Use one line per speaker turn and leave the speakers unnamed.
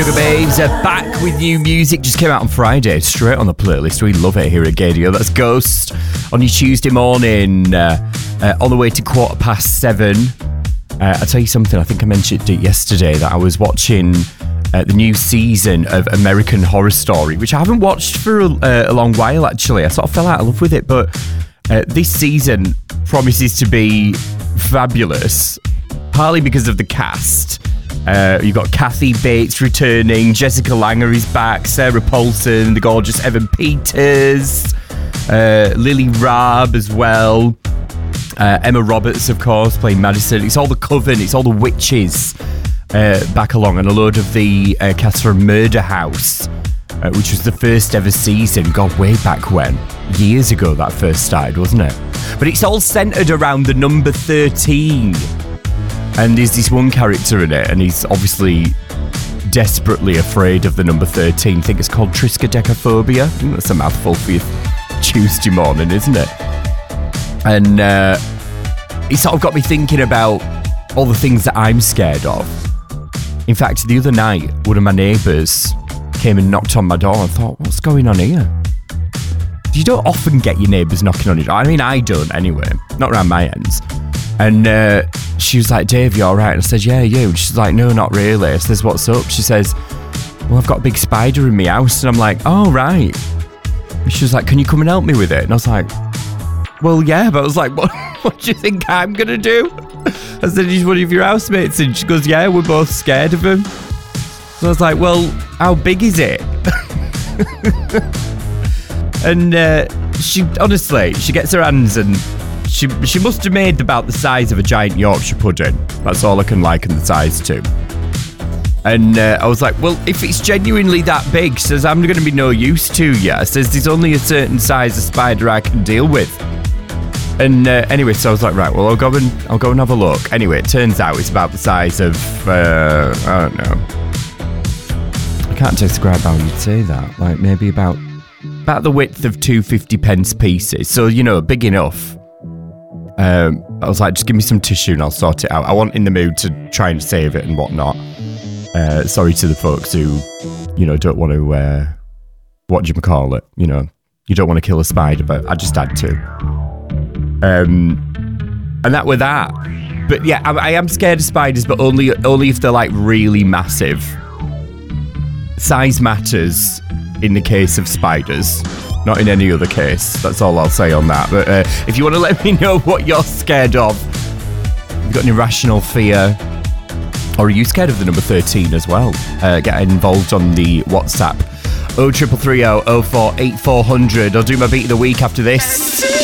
Sugar Babes are back with new music. Just came out on Friday, straight on the playlist. We love it here at Gadio. That's Ghost on your Tuesday morning, on the way to 7:15. I'll tell you something, I think I mentioned it yesterday, that I was watching the new season of American Horror Story, which I haven't watched for a long while, actually. I sort of fell out of love with it, but this season promises to be fabulous, partly because of the cast. You've got Kathy Bates returning, Jessica Langer is back, Sarah Paulson, the gorgeous Evan Peters, Lily Raab as well, Emma Roberts, of course, playing Madison. It's all the coven, it's all the witches back along, and a load of the cast from Murder House, which was the first ever season. God, way back when. Years ago that first started, wasn't it? But it's all centred around the number 13. And there's this one character in it, and he's obviously desperately afraid of the number 13. I think it's called triskaidekaphobia. I think that's a mouthful for your Tuesday morning, isn't it? And it sort of got me thinking about all the things that I'm scared of. In fact, the other night, one of my neighbours came and knocked on my door. I thought, what's going on here? You don't often get your neighbours knocking on your door. I mean, I don't anyway. Not around my ends. And she was like, Dave, you all right? And I said, yeah, you? And she's like, no, not really. I says, what's up? She says, well, I've got a big spider in my house. And I'm like, oh, right. And she was like, can you come and help me with it? And I was like, well, yeah. But I was like, what do you think I'm going to do? I said, he's one of your housemates. And she goes, yeah, we're both scared of him. So I was like, well, how big is it? And she, honestly, she gets her hands and She must have made about the size of a giant Yorkshire pudding. That's all I can liken the size to. And I was like, well, if it's genuinely that big, she says, I'm going to be no use to you. I says, there's only a certain size of spider I can deal with. And anyway, so I was like, right, well, I'll go and have a look. Anyway, it turns out it's about the size of, I don't know. I can't describe how you'd say that. Like maybe about the width of 2 50-pence pieces. So, you know, big enough. I was like, just give me some tissue and I'll sort it out. I wasn't in the mood to try and save it and whatnot. Sorry to the folks who, you know, don't want to, whatchamacallit, you know, you don't want to kill a spider, but I just had to. And that were that. But yeah, I am scared of spiders, but only if they're like really massive. Size matters in the case of spiders. Not in any other case. That's all I'll say on that. But if you want to let me know what you're scared of, you've got an irrational fear, or are you scared of the number 13 as well? Get involved on the WhatsApp 0330 04 8400. I'll do my beat of the week after this.